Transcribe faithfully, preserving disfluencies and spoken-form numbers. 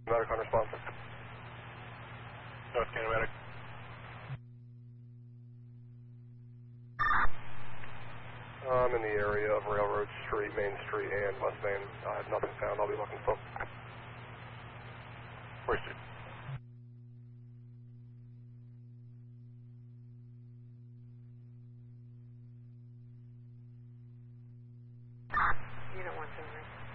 Medic unresponsive. North County Medic. I'm in the area of Railroad Street, Main Street, and West Main. I have nothing found. I'll be looking for. Where's it? Unit one seven.